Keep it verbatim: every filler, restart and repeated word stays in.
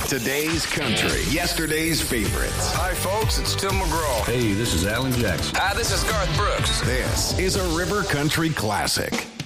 Today's country, yesterday's favorites. Hi, folks. It's Tim McGraw. Hey, this is Alan Jackson. Hi, this is Garth Brooks. This is a River Country classic.